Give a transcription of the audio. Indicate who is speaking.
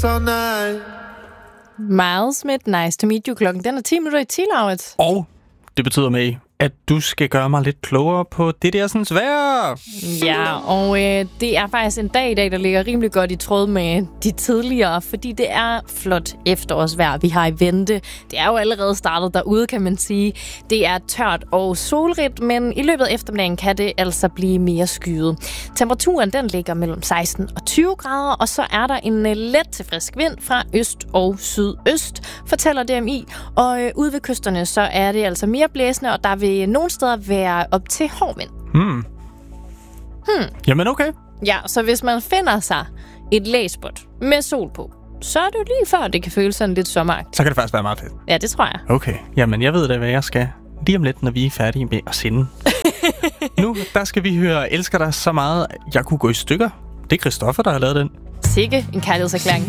Speaker 1: all night.
Speaker 2: Miles med Nice to Meet You. Klokken den er 10 minutter i 10, Laurits.
Speaker 3: Og det betyder med, at du skal gøre mig lidt klogere på det der sådan vejr.
Speaker 2: Ja, og det er faktisk en dag i dag, der ligger rimelig godt i tråd med de tidligere, fordi det er flot efterårsvejr, vi har i vente. Det er jo allerede startet derude, kan man sige. Det er tørt og solrigt, men i løbet af eftermiddagen kan det altså blive mere skyet. Temperaturen den ligger mellem 16 og 20 grader, og så er der en let til frisk vind fra øst og sydøst, fortæller DMI. Og ude ved kysterne, så er det altså mere blæsende, og der vil nogle steder være op til hård vind.
Speaker 3: Jamen okay.
Speaker 2: Ja, så hvis man finder sig et læspot med sol på, så er det jo lige før, det kan føles sådan lidt sommeragtigt.
Speaker 3: Så kan det faktisk være meget fedt.
Speaker 2: Ja, det tror jeg.
Speaker 3: Okay, jamen jeg ved da, hvad jeg skal lige om lidt, når vi er færdige med at sende. Nu, der skal vi høre Elsker dig så meget, jeg kunne gå i stykker. Det er Christoffer, der har lavet den.
Speaker 2: Sikke en kærlighedserklæring.